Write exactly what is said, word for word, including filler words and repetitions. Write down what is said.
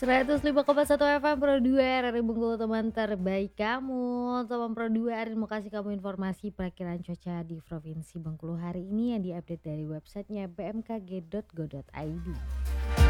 seratus lima koma satu F M Pro dua R R I Bengkulu, teman terbaik kamu. Teman Pro dua R mau kasih kamu informasi perakiraan cuaca di Provinsi Bengkulu hari ini yang diupdate dari websitenya b m k g dot go dot i d.